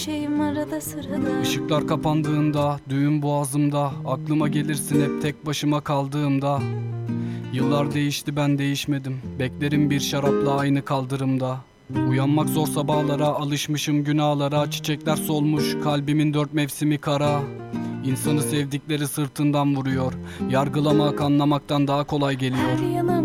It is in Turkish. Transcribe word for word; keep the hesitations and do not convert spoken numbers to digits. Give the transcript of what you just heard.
şeyim arada sırada. Işıklar kapandığında, düğün boğazımda, aklıma gelirsin hep tek başıma kaldığımda. Yıllar değişti, ben değişmedim. Beklerim bir şarapla aynı kaldırımda. Uyanmak zor sabahlara, alışmışım günahlara. Çiçekler solmuş, kalbimin dört mevsimi kara. İnsanı sevdikleri sırtından vuruyor. Yargılamak anlamaktan daha kolay geliyor. Her yanım